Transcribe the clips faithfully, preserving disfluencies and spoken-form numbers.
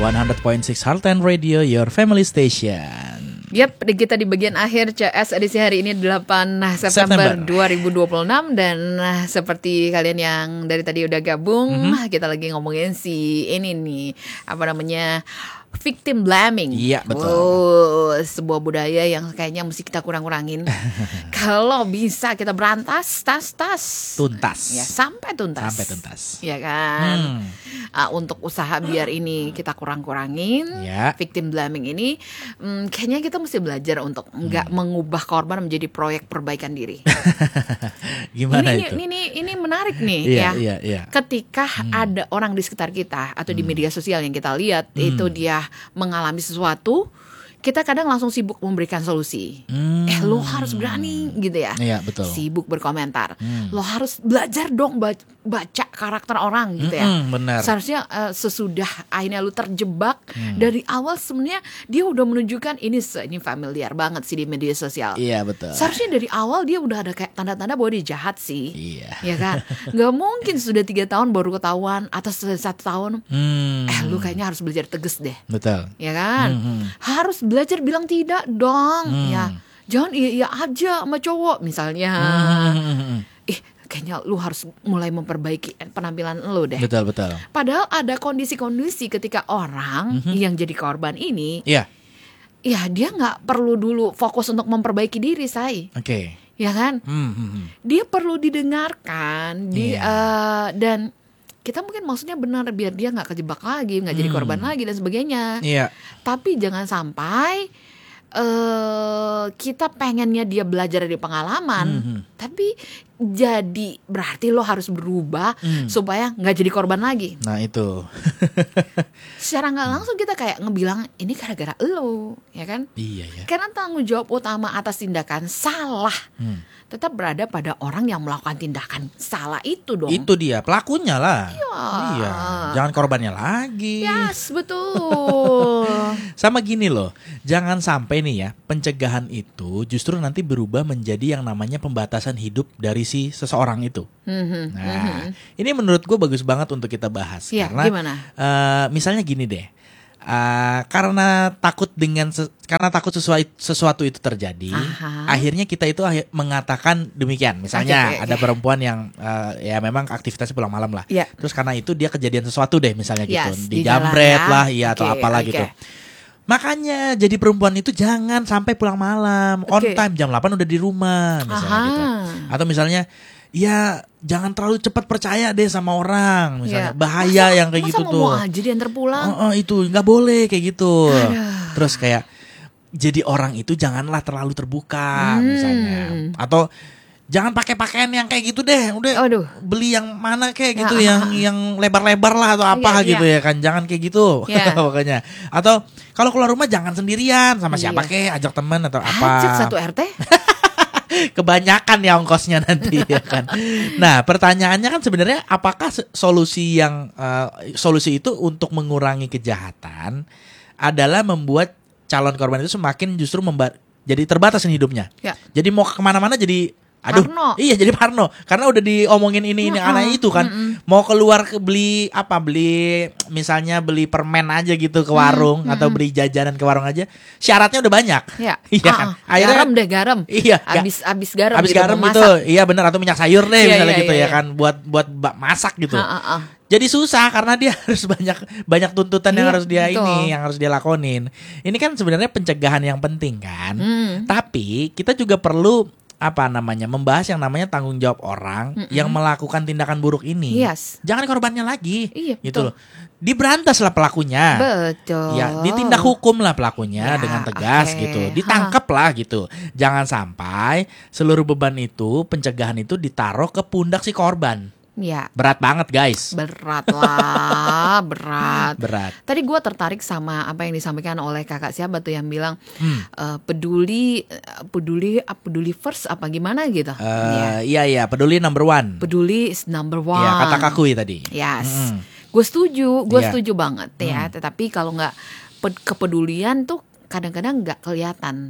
seratus koma enam Heartland Radio, your family station. Yap, kita di bagian akhir C S edisi hari ini delapan September, September. dua ribu dua puluh enam. Dan seperti kalian yang dari tadi udah gabung, mm-hmm. kita lagi ngomongin si ini nih, apa namanya, victim blaming. Iya, betul. Oh, sebuah budaya yang kayaknya mesti kita kurang-kurangin. Kalau bisa kita berantas, tas-tas. Tuntas. Ya, sampai tuntas. Sampai tuntas. Ya kan. Hmm. Uh, untuk usaha biar ini kita kurang-kurangin, ya. Victim blaming ini, um, kayaknya kita mesti belajar untuk nggak hmm. mengubah korban menjadi proyek perbaikan diri. Gimana ini, itu? Ini, ini, ini menarik nih, iya, ya. Iya, iya. Ketika hmm. ada orang di sekitar kita atau hmm. di media sosial yang kita lihat hmm. itu dia mengalami sesuatu, kita kadang langsung sibuk memberikan solusi. Hmm. Eh, lo harus berani gitu ya. Iya, betul. Sibuk berkomentar. Hmm. Lo harus belajar dong baca, baca karakter orang gitu ya. Hmm, benar. Seharusnya uh, sesudah akhirnya lo terjebak, hmm. dari awal sebenarnya dia udah menunjukkan ini ini familiar banget sih di media sosial. Iya, betul. Seharusnya dari awal dia udah ada kayak tanda-tanda bahwa dia jahat sih. Iya. Ya kan? Gak mungkin sudah tiga tahun baru ketahuan atau sudah satu tahun. Hmm. Eh, lu kayaknya harus belajar tegas deh. Betul. Ya kan? Hmm. Harus belajar bilang tidak dong. Hmm. Ya, jangan iya-iya aja sama cowok misalnya. Hmm. Ih, kayaknya lu harus mulai memperbaiki penampilan lu deh. Betul, betul. Padahal ada kondisi-kondisi ketika orang mm-hmm. yang jadi korban ini, iya. ya dia nggak perlu dulu fokus untuk memperbaiki diri, say. Oke. Okay. Ya kan? Hmm. Dia perlu didengarkan, di yeah. uh, dan kita mungkin maksudnya benar biar dia nggak kejebak lagi, nggak hmm. jadi korban lagi dan sebagainya. Iya. Tapi jangan sampai uh, kita pengennya dia belajar dari pengalaman, hmm. tapi jadi berarti lo harus berubah hmm. supaya nggak jadi korban lagi. Nah itu. Secara nggak langsung kita kayak ngebilang ini gara-gara lo, ya kan? Iya ya. Karena tanggung jawab utama atas tindakan salah hmm. tetap berada pada orang yang melakukan tindakan salah itu dong. Itu dia pelakunya lah. Iya. Iya. Jangan korbannya lagi. Yes, betul. Sama gini loh, jangan sampai nih ya pencegahan itu justru nanti berubah menjadi yang namanya pembatasan hidup dari si seseorang itu. Mm-hmm. Nah, mm-hmm. ini menurut gue bagus banget untuk kita bahas. Ya, karena gimana? Uh, misalnya gini deh. Uh, karena takut dengan ses- karena takut sesuatu sesuatu itu terjadi, Aha. akhirnya kita itu akhir- mengatakan demikian. Misalnya okay, okay, ada okay. perempuan yang uh, ya memang aktivitasnya pulang malam lah. Yeah. Terus karena itu dia kejadian sesuatu deh, misalnya gitu, yes, dijamret ya. lah, ya okay, atau apalah okay. gitu. Makanya jadi perempuan itu jangan sampai pulang malam, okay. on time jam delapan udah di rumah, misalnya Aha. gitu. Atau misalnya ya jangan terlalu cepat percaya deh sama orang, misalnya ya. bahaya masa, yang kayak gitu tuh. Masa mau aja diantar pulang? Oh, oh, itu nggak boleh kayak gitu. Aduh. Terus kayak jadi orang itu janganlah terlalu terbuka, hmm. misalnya. Atau jangan pakai pakaian yang kayak gitu deh. Udah Aduh. beli yang mana kayak gitu, ya, yang ah, yang lebar-lebar lah atau apa ya, gitu ya. ya kan. Jangan kayak gitu ya. pokoknya. Atau kalau keluar rumah jangan sendirian, sama siapa kayak, ajak teman atau apa. Ajak satu R T. Kebanyakan ya ongkosnya nanti ya kan. Nah pertanyaannya kan sebenarnya apakah solusi yang uh, solusi itu untuk mengurangi kejahatan adalah membuat calon korban itu semakin justru memba- jadi terbatas hidupnya. Ya. Jadi mau kemana-mana jadi aduh, Parno. Iya jadi parno karena udah diomongin ini ini uh-uh. aneh itu kan. Mm-mm. Mau keluar ke beli apa beli misalnya beli permen aja gitu ke warung mm-hmm. atau beli jajanan ke warung aja syaratnya udah banyak. Ya. Iya uh-uh. kan. Akhirnya garam kan, deh garam. Iya. Abis abis garam. Abis gitu, garam memasak. gitu. Iya benar atau minyak sayur deh yeah, misalnya yeah, gitu yeah, ya yeah. kan buat buat masak gitu. Uh-uh. Jadi susah karena dia harus banyak banyak tuntutan yang iya, harus dia betul. ini yang harus dia lakonin. Ini kan sebenarnya pencegahan yang penting kan. Hmm. Tapi kita juga perlu apa namanya membahas yang namanya tanggung jawab orang Mm-mm. yang melakukan tindakan buruk ini. Yes. Jangan korbannya lagi. Iya, gitu loh. Diberantas lah pelakunya. Betul. Ya, ditindak hukum lah pelakunya ya, dengan tegas okay. gitu. Ditangkap lah gitu. Jangan sampai seluruh beban itu, pencegahan itu ditaruh ke pundak si korban. Ya. Berat banget guys. Berat lah, berat. Berat. Tadi gue tertarik sama apa yang disampaikan oleh kakak siapa tuh yang bilang hmm. uh, peduli, peduli, peduli first apa gimana gitu. Uh, ya. Iya iya, peduli number one. Peduli is number one. Iya kata kakui tadi. Yes. Hmm. Gue setuju, gue yeah. setuju banget ya. Hmm. Tetapi kalau nggak kepedulian tuh kadang-kadang nggak kelihatan.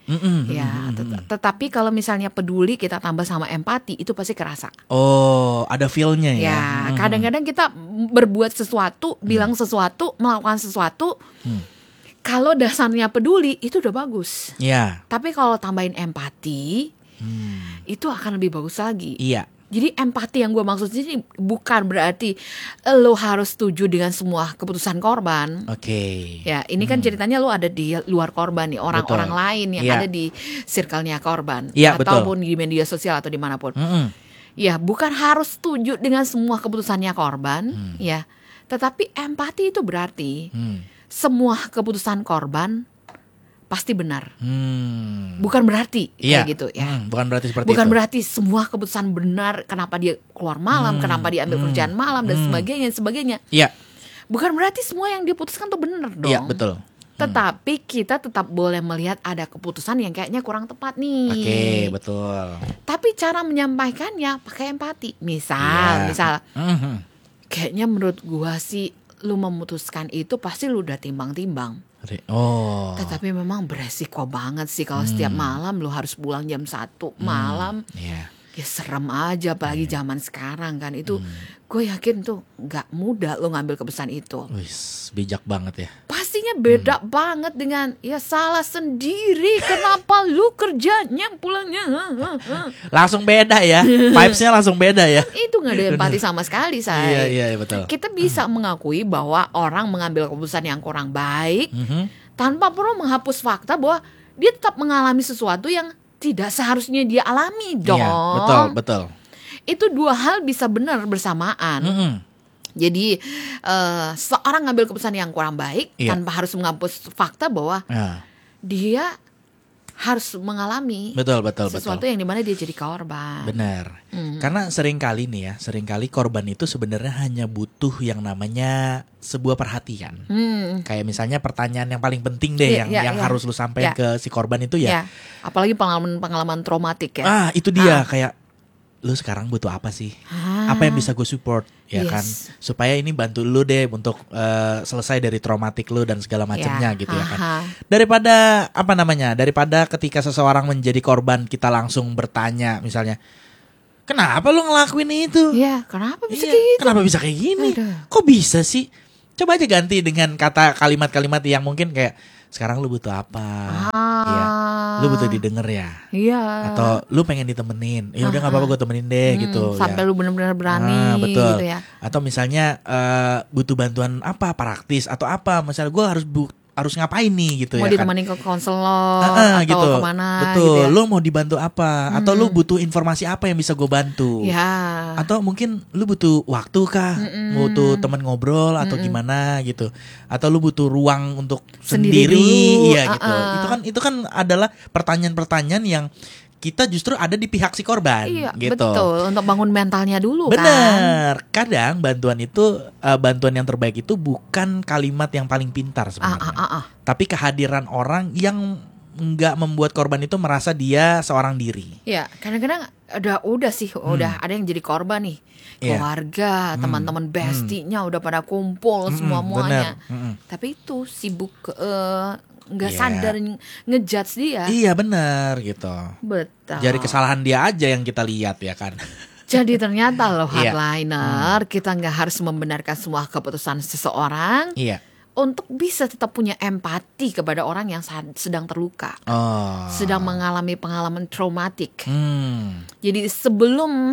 Mm-mm, Ya, mm-mm, tet- mm-mm. tetapi kalau misalnya peduli kita tambah sama empati itu pasti kerasa. Oh, ada feel-nya ya. Ya, Mm-mm. kadang-kadang kita berbuat sesuatu, bilang sesuatu, melakukan sesuatu. Hmm. Kalau dasarnya peduli itu udah bagus. Ya. Tapi kalau tambahin empati, Hmm. itu akan lebih bagus lagi. Iya. Jadi empati yang gue maksud ini bukan berarti lo harus setuju dengan semua keputusan korban. Oke. Ya, ini kan ceritanya lo ada di luar korban nih, orang-orang Betul. lain yang Iya. ada di circle-nya korban, Iya, ataupun di media sosial atau dimanapun. Mm-mm. Ya, bukan harus setuju dengan semua keputusannya korban, ya. Tetapi empati itu berarti Hmm. semua keputusan korban pasti benar. Hmm. Bukan berarti Iya. kayak gitu ya. Hmm, bukan berarti seperti Bukan itu. berarti semua keputusan benar, kenapa dia keluar malam, Hmm, kenapa dia ambil hmm, kerjaan malam dan hmm. sebagainya sebagainya. Iya. Bukan berarti semua yang diputuskan tuh benar dong. Iya, betul. Tetapi kita tetap boleh melihat ada keputusan yang kayaknya kurang tepat nih. Oke, betul. Tapi cara menyampaikannya pakai empati. Misal, Iya. misal Mhm. kayaknya menurut gua sih lu memutuskan itu pasti lu udah timbang-timbang. Re- Oh. Tetapi memang beresiko banget sih kalau setiap malam lu harus pulang jam satu malam. Iya. Ya serem aja apalagi zaman sekarang kan. Itu gue yakin tuh gak mudah lo ngambil keputusan itu. Wis, bijak banget ya. Pastinya beda banget dengan ya salah sendiri. Kenapa lu kerjanya pulangnya? Langsung beda ya. Vibes-nya langsung beda ya. Itu gak ada empati sama sekali, Iya, say. iya, betul. Kita bisa mengakui bahwa orang mengambil keputusan yang kurang baik Mhm. tanpa perlu menghapus fakta bahwa dia tetap mengalami sesuatu yang tidak seharusnya dia alami dong. Iya, betul, betul. Itu dua hal bisa benar bersamaan. Mhm. Jadi eh, seorang ngambil keputusan yang kurang baik Iya. tanpa harus menghapus fakta bahwa Ya, dia harus mengalami betul, betul, sesuatu betul. yang dimana dia jadi korban. Benar. Hmm. Karena seringkali nih ya, seringkali korban itu sebenarnya hanya butuh yang namanya sebuah perhatian. Hmm. Kayak misalnya pertanyaan yang paling penting deh Iya, yang iya, yang iya. harus lu sampaikan Iya. ke si korban itu Ya. ya. Apalagi pengalaman-pengalaman traumatik ya. Ah, itu dia Ah. kayak lu sekarang butuh apa sih? Ah. Apa yang bisa gue support ya Yes. kan? Supaya ini bantu lu deh untuk eh, selesai dari traumatik lu dan segala macamnya Ya. gitu ya kan. Aha. Daripada apa namanya? Daripada ketika seseorang menjadi korban kita langsung bertanya misalnya, "Kenapa lu ngelakuin itu?" Iya, kenapa bisa Iya, kayak gitu? kenapa bisa kayak gini? Aduh. Kok bisa sih? Coba aja ganti dengan kata kalimat-kalimat yang mungkin kayak sekarang lu butuh apa? Ah. Iya. Lu butuh didengar ya? Iya. Atau lu pengen ditemenin? Ya udah nggak apa-apa gue temenin deh Hmm, gitu. sampai ya. lu benar-benar berani Ah, betul. gitu ya. Atau misalnya eh, butuh bantuan apa praktis atau apa? Misalnya gue harus bu harus ngapain nih gitu Mau ya kan? ditemani ke konselor Ah, ah, atau gitu. kemana Betul. gitu ya. Lu mau dibantu apa? Atau lu butuh informasi apa yang bisa gue bantu? Ya. Atau mungkin lu butuh waktu kah? Mm-mm. Butuh teman ngobrol atau gimana gitu? Atau lu butuh ruang untuk Sendiri sendiri? dulu, Iya gitu. uh-uh. Itu kan itu kan adalah pertanyaan-pertanyaan yang kita justru ada di pihak si korban Iya, gitu. betul. Untuk bangun mentalnya dulu kan. Bener. Kadang bantuan itu eh, bantuan yang terbaik itu bukan kalimat yang paling pintar Ah, sebenarnya. ah, ah, ah. Tapi kehadiran orang yang nggak membuat korban itu merasa dia seorang diri. Ya, kadang-kadang udah udah sih, udah ada yang jadi korban nih. Hmm. Iya. Keluarga, teman-teman bestinya udah pada kumpul Mm-mm, semua muanya. bener. Mm-mm. Tapi itu sibuk eh, nggak Iya. sadar nge- ngejudge dia. Iya bener gitu. Betul. Jadi kesalahan dia aja yang kita lihat ya kan. Jadi ternyata loh Iya. hardliner, kita nggak harus membenarkan semua keputusan seseorang Iya. untuk bisa tetap punya empati kepada orang yang sa- sedang terluka, Oh. sedang mengalami pengalaman traumatik. Hmm. Jadi sebelum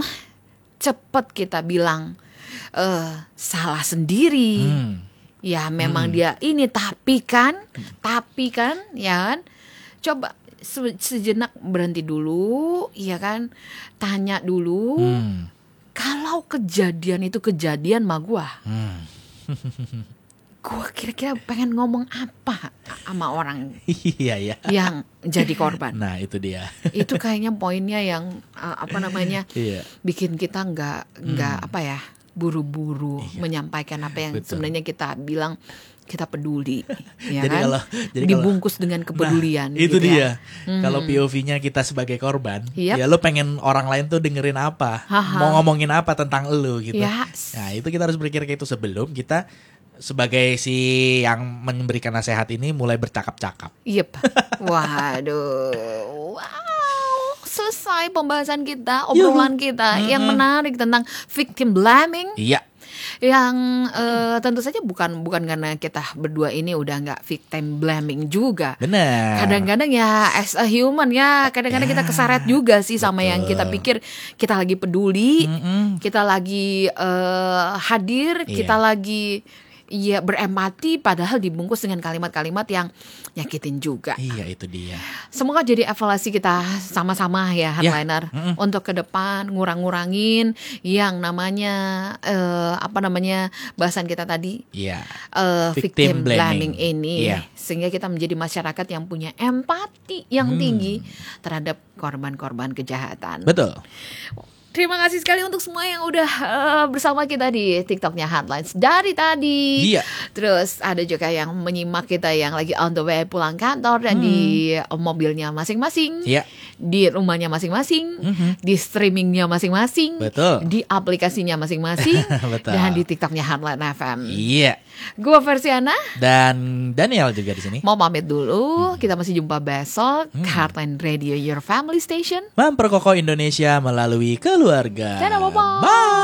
cepat kita bilang eh salah sendiri, Hmm. ya memang dia ini tapi kan, tapi kan, ya kan, coba se- sejenak berhenti dulu, ya kan, tanya dulu. Hmm. Kalau kejadian itu kejadian sama gua, Hmm. gua kira-kira pengen ngomong apa sama orang Iya ya. yang jadi korban. Nah itu dia. Itu kayaknya poinnya yang uh, apa namanya Iya. bikin kita nggak nggak apa ya buru-buru menyampaikan apa yang Betul. sebenarnya kita bilang kita peduli, ya Jadi kan? kalau- jadi kalau- Dibungkus dengan kepedulian. Nah, itu gitu dia. ya. Kalau P O V-nya kita sebagai korban, Yap. ya lu pengen orang lain tuh dengerin apa, Haha. mau ngomongin apa tentang lu gitu. Yes. Nah itu kita harus berpikir kayak itu sebelum kita sebagai si yang memberikan nasihat ini mulai bercakap-cakap. Yep. Waduh, wow, selesai pembahasan kita, obrolan kita mm-hmm. yang menarik tentang victim blaming. Iya. Yang uh, tentu saja bukan bukan karena kita berdua ini udah nggak victim blaming juga. Benar. Kadang-kadang ya as a human ya, kadang-kadang ya, kita keseret juga sih sama betul. Yang kita pikir kita lagi peduli, mm-mm. kita lagi uh, hadir, yeah. kita lagi ya berempati, padahal dibungkus dengan kalimat-kalimat yang nyakitin juga. Iya, itu dia. Semoga jadi evaluasi kita sama-sama ya, Hardliner, ya. Untuk ke depan ngurang-ngurangin yang namanya uh, apa namanya bahasan kita tadi, ya. uh, victim, victim blaming, blaming ini, ya. Sehingga kita menjadi masyarakat yang punya empati yang hmm. tinggi terhadap korban-korban kejahatan. Betul. Terima kasih sekali untuk semua yang udah uh, bersama kita di TikToknya Headlines dari tadi. Iya. Terus ada juga yang menyimak kita yang lagi on the way pulang kantor dan hmm. di mobilnya masing-masing. Iya. Di rumahnya masing-masing. Mm-hmm. Di streamingnya masing-masing. Betul. Di aplikasinya masing-masing. Betul. Dan di TikToknya Headline F M. Iya. Gue Versiana dan Daniel juga di sini. Mau pamit dulu. Hmm. Kita masih jumpa besok. Hmm. Heartline Radio, your family station. Memperkokoh Indonesia melalui keluarga. Dadah, bye-bye. Bye.